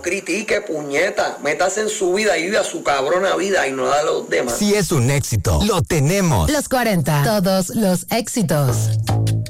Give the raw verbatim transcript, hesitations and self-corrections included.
critique, puñeta. Métase en su vida y vive a su cabrona vida y no da a los demás. Si es un éxito, lo tenemos. Los cuarenta, todos los éxitos.